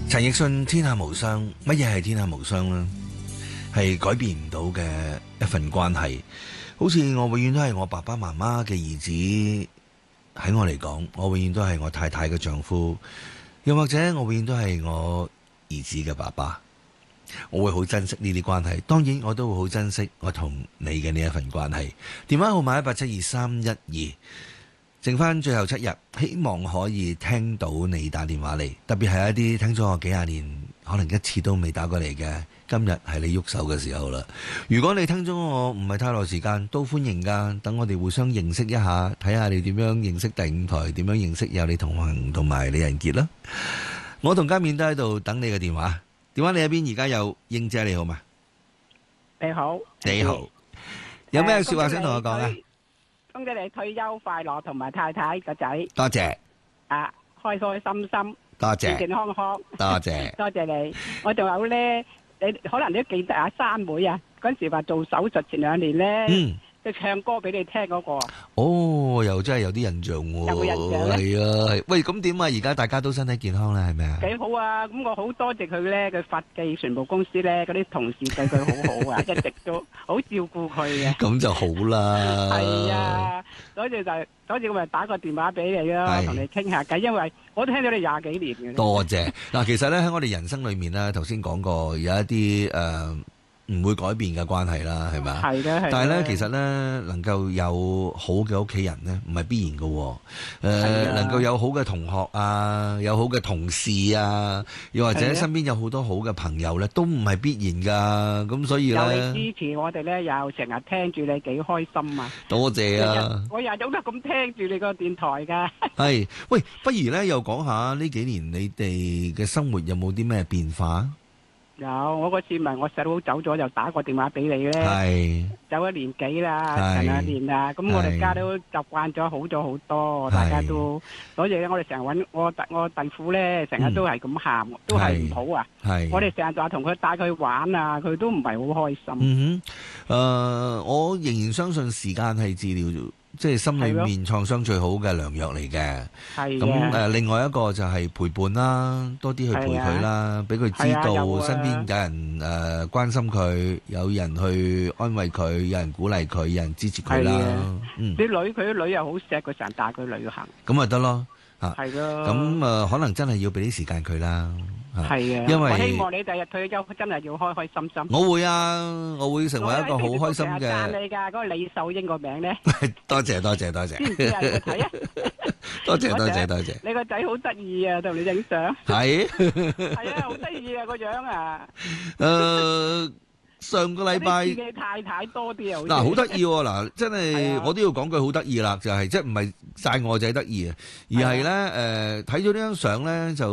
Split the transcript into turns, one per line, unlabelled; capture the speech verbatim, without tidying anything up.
陳奕迅天下無雙，乜嘢係天下無雙呢？係改變唔到嘅一份關係，好似我永遠都係我爸爸媽媽嘅兒子，喺我嚟講，我永遠都係我太太嘅丈夫，又或者我永遠都係我兒子嘅爸爸。我會好珍惜呢啲關係，當然我都會好珍惜我同你嘅呢一份關係。電話號碼一八七二三一二，剩翻最後七日，希望可以聽到你打電話嚟，特別係一啲聽咗我幾廿年，可能一次都未打過嚟嘅，今日係你喐手嘅時候啦。如果你聽咗我唔係太耐時間，都歡迎噶，等我哋互相認識一下，睇下你點樣認識第五台，點樣認識有你同行同埋李仁傑啦。我同家面都喺度等你嘅電話。電話你喺邊？而家有英姐，你好嘛？
你好，
你好，有咩說話想同我講啊？
恭喜你退休快樂，同埋太太個仔，
多謝
啊，開開心心，
多謝
健健康康，
多謝
多謝你。我仲有咧，你可能你都記得阿三妹啊，嗰陣時話做手術前兩年咧，
嗯，
佢唱歌俾你聽嗰個。
哦，又真係有啲印象喎。
有冇印象咧？
係啊，喂，咁點啊？而家大家都身體健康啦，係咪啊？
幾好啊！咁我好多謝佢咧，佢發記船務公司咧，嗰啲同事對佢好好啊，一直都好照顧佢嘅。
咁就好啦。
係啊，所以就所以我咪打個電話俾你咯，同你傾下偈，因為我都聽咗你廿幾年嘅。
多謝嗱，其實咧喺我哋人生裏面咧，頭先講過有一啲誒唔會改變嘅關係啦，係咪啊？
係嘅，係。
但係咧，其實咧能夠有好嘅屋企人咧，唔係必然嘅喎。誒，能夠有好嘅同學啊，有好嘅同事啊，又或者身邊有好多好嘅朋友咧，都唔係必然㗎。咁所以咧，
有你支持我哋咧，又成日聽住你，幾開心啊！
多謝啊！
我日日都咁聽住你個電台㗎。
係，喂，不如咧又講下呢幾年你哋嘅生活有冇啲咩變化？
有，我嗰次咪我細佬走咗，就打個電話俾你咧。
係
走咗年幾啦，成兩年啦，咁我哋家都習慣咗，好咗好多，大家都，所以咧我哋成日揾我我弟婦咧，成日都係咁喊，都係唔好啊。係，我哋成日就話同佢帶佢玩啊，佢都唔係好開心。嗯
哼，誒，我仍然相信時間係治療，即係心裏面創傷最好嘅良藥嚟嘅。係咁誒，另外一個就係陪伴啦，多啲去陪佢啦，俾佢知道身邊有人誒關心佢，有人去安慰佢，有人鼓勵佢，有人支持佢啦。嗯，
啲女佢啲女又好錫佢，成日帶佢旅行。
咁咪得咯，嚇。
係咯。
咁誒，可能真係要俾啲時間佢啦。
係啊，
因為
我希望你第日退休真係要開開心心。
我會啊，我會成為一個好開心嘅。
讚你㗎，嗰個李秀英個名咧。
多謝多謝多謝。
知唔知啊？你睇啊！
多謝多謝多謝。
你個仔好得意啊，同你影相。
係。
係啊，好得意啊個樣啊。
誒。上個禮拜
你太太多啲啊！
嗱，好得意喎！嗱，真係我都要講句好得意啦，就係即係唔係曬我仔得意啊，而係咧誒睇咗呢張相咧就。